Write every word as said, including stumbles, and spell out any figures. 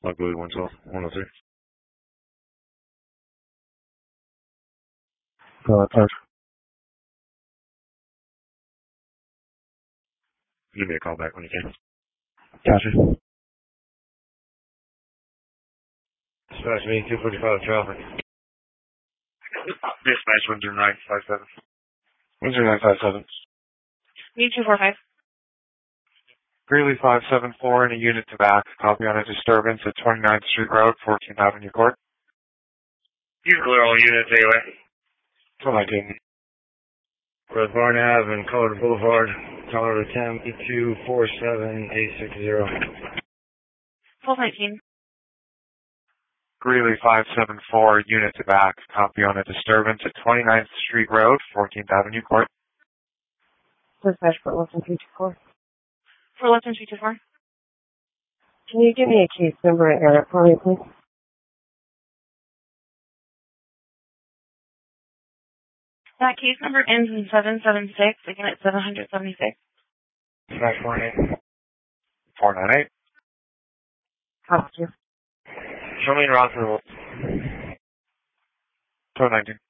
Luckily, one twelve, one oh three. Uh, five. Give me a call back when you can. Gotcha. Dispatch me, two forty-five traffic. Dispatch one zero nine five seven. one zero nine five seven. Me two four five. Greeley five seven four in a unit to back. Copy on a disturbance at twenty-ninth Street Road, fourteenth Avenue Court. You clear all units anyway. two nineteen. West Barn Ave and Colorado Boulevard, Colorado ten two four seven eight six zero. twelve nineteen. Greeley five seven four, unit to back. Copy on a disturbance at twenty-ninth Street Road, fourteenth Avenue Court. Dispatch for Wilson three two four. For Wilson three two four. Can you give me a case number and error for me, please? That case number ends in seven seven six, again it's seven seventy-six. Dispatch four nine eight. four nine eight. Copy you. Show me in Rockville. two nineteen.